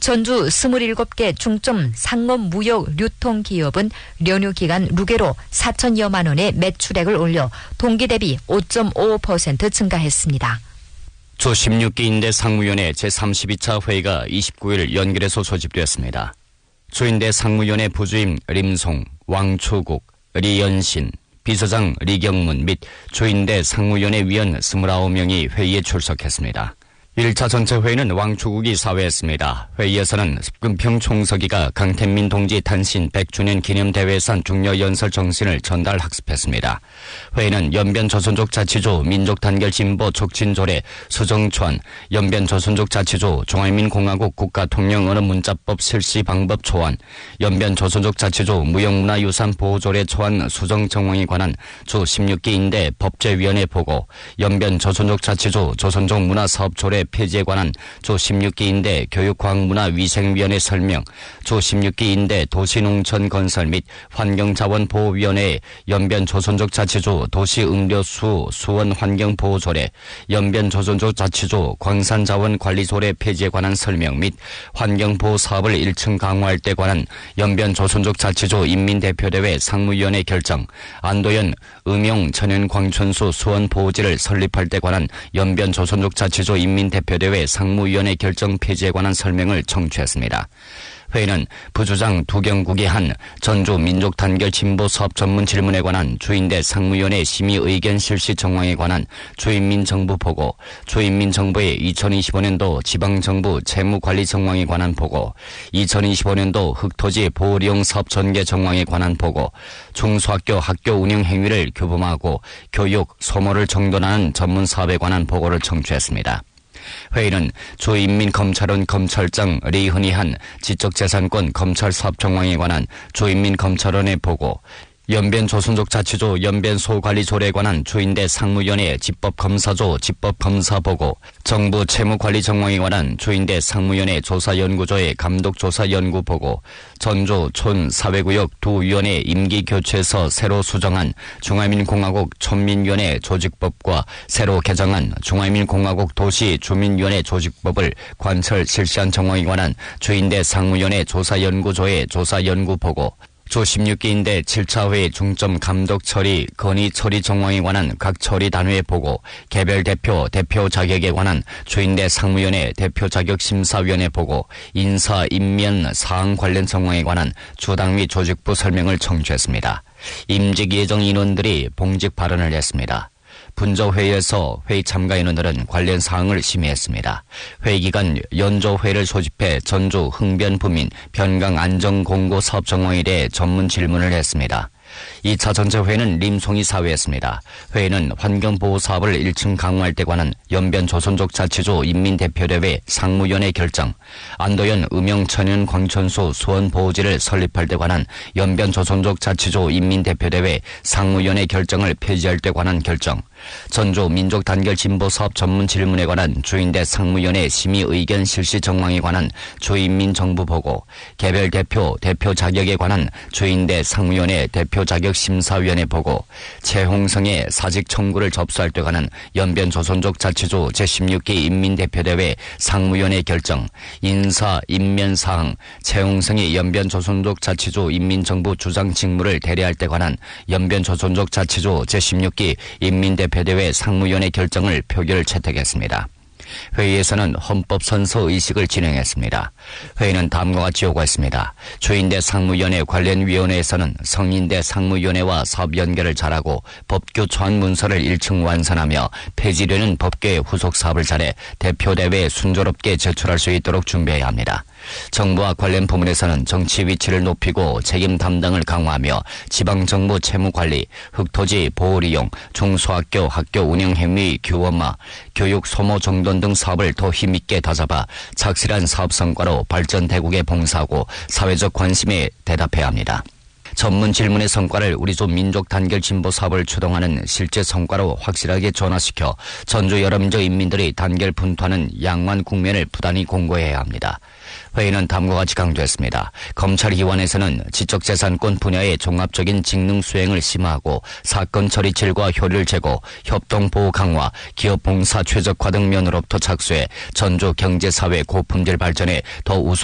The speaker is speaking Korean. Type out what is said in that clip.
전주 27개 중점 상업 무역 유통기업은 연휴 기간 루게로 4천여만 원의 매출액을 올려 동기 대비 5.5% 증가했습니다. 조16기 상무위원회 제32차 회의가 29일 연결해서 소집되었습니다. 주인대 상무위원회 부주임 림송, 왕초국, 리연신, 비서장 리경문 및 주인대 상무위원회 위원 29명이 회의에 출석했습니다. 1차 전체 회의는 왕초국이 사회했습니다. 회의에서는 습근평 총서기가 강택민 동지 탄신 100주년 기념대회산 중려연설 정신을 전달 학습했습니다. 회의는 연변조선족 자치조 민족단결 진보 촉진조례 수정초안, 연변조선족 자치조 중화인민공화국 국가통령언어문자법 실시 방법 초안, 연변조선족 자치조 무형문화유산 보호조례 초안 수정 정황에 관한 조16기 인대 법제위원회 보고, 연변조선족 자치조 조선족 문화사업조례 폐지에 관한 조16기 인대 교육과학문화위생위원회 설명, 조16기 인대 도시농촌건설 및 환경자원보호위원회 연변조선족 자치조 도시응료수 수원환경보호조례, 연변조선족 자치조 광산자원관리조례 폐지에 관한 설명 및 환경보호사업을 1층 강화할 때 관한 연변조선족 자치조 인민대표대회 상무위원회 결정, 안도현 음용천연광천수 수원보호지를 설립할 때 관한 연변조선족 자치조 인민대표대회 상무위원회 결정 폐지에 관한 설명을 청취했습니다. 회의는 부주장 두경국이 한 전주 민족단결 진보사업 전문 질문에 관한 주인대 상무위원회 심의 의견 실시 정황에 관한 주인민정부 보고, 주인민정부의 2025년도 지방정부 채무관리 정황에 관한 보고, 2025년도 흑토지 보호리용 사업 전개 정황에 관한 보고, 중소학교 학교 운영 행위를 규범하고 교육, 소모를 정돈하는 전문 사업에 관한 보고를 청취했습니다. 회의는 주인민검찰원 검찰장 리흔이 한 지적재산권 검찰사업 정황에 관한 주인민검찰원의 보고, 연변조선족 자치조 연변소관리조례에 관한 주인대 상무위원회 집법검사조 집법검사보고, 정부 채무관리 정황에 관한 주인대 상무위원회 조사연구조의 감독조사연구보고, 전주 촌사회구역 두 위원회 임기교체에서 새로 수정한 중화민공화국 촌민위원회 조직법과 새로 개정한 중화민공화국 도시주민위원회 조직법을 관철 실시한 정황에 관한 주인대 상무위원회 조사연구조의 조사연구보고, 조16기인대 7차 회의 중점 감독 처리, 건의 처리 정황에 관한 각 처리 단회 보고, 개별 대표, 대표 자격에 관한 주인대 상무위원회 대표 자격 심사위원회 보고, 인사, 임면, 사항 관련 정황에 관한 주당 및 조직부 설명을 청취했습니다. 임직 예정 인원들이 봉직 발언을 했습니다. 분조회의에서 회의 참가 인원들은 관련 사항을 심의했습니다. 회의 기간 연조회를 소집해 전주 흥변부민 변강 안전공고 사업 정황에 대해 전문 질문을 했습니다. 2차 전체 회의는 림송이 사회했습니다. 회의는 환경보호 사업을 1층 강화할 때 관한 연변조선족 자치조 인민대표대회 상무위원회 결정, 안도현 음용천연광천수 수원보호지를 설립할 때 관한 연변조선족 자치조 인민대표대회 상무위원회 결정을 폐지할 때 관한 결정, 전주 민족단결 진보사업 전문 질문에 관한 주인대 상무위원회 심의 의견 실시 정황에 관한 주인민정부 보고, 개별 대표, 대표 자격에 관한 주인대 상무위원회 대표 자격 심사위원회 보고, 최홍성의 사직 청구를 접수할 때 관한 연변조선족 자치조 제16기 인민대표대회 상무위원회 결정, 인사, 임면 사항, 최홍성이 연변조선족 자치조 인민정부 주장 직무를 대리할 때 관한 연변조선족 자치조 제16기 인민대표대회 상무위원회 결정을 표결 채택했습니다. 회의에서는 헌법선서 의식을 진행했습니다. 회의는 다음과 같이 요구했습니다. 주인대 상무위원회 관련 위원회에서는 성인대 상무위원회와 사업 연결을 잘하고 법규 초안 문서를 1층 완산하며 폐지되는 법규의 후속 사업을 잘해 대표대회에 순조롭게 제출할 수 있도록 준비해야 합니다. 정부와 관련 부문에서는 정치 위치를 높이고 책임 담당을 강화하며 지방정부 채무관리, 흑토지 보호리용, 중소학교 학교 운영행위 규범화, 교육 소모 정돈 등 사업을 더 힘있게 다잡아 착실한 사업 성과로 발전 대국에 봉사하고 사회적 관심에 대답해야 합니다. 전문 질문의 성과를 우리 조 민족 단결 진보 사업을 추동하는 실제 성과로 확실하게 전환시켜 전주 여러 민족 인민들이 단결 분투하는 양호한 국면을 부단히 공고해야 합니다. 회의는 다음과 같이 강조했습니다. 검찰기관에서는 지적재산권 분야의 종합적인 직능 수행을 심화하고 사건 처리 질과 효율 제고, 협동보호 강화, 기업 봉사 최적화 등 면으로부터 착수해 전주 경제사회 고품질 발전에 더 우수